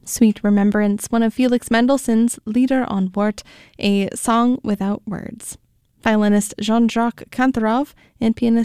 Sweet Remembrance, one of Felix Mendelssohn's Lieder ohne Wort, a song without words. Violinist Jean-Jacques Kantorov and pianist